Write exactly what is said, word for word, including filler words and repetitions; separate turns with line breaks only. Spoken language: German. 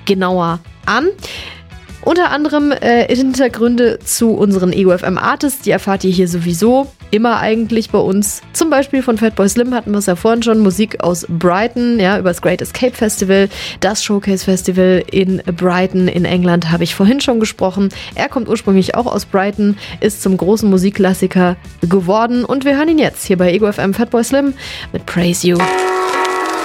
genauer an. Unter anderem äh, Hintergründe zu unseren Ego F M Artists, die erfahrt ihr hier sowieso immer eigentlich bei uns. Zum Beispiel von Fatboy Slim hatten wir es ja vorhin schon, Musik aus Brighton, ja, über das Great Escape Festival, das Showcase Festival in Brighton in England habe ich vorhin schon gesprochen. Er kommt ursprünglich auch aus Brighton, ist zum großen Musikklassiker geworden und wir hören ihn jetzt hier bei Ego F M Fatboy Slim mit Praise You.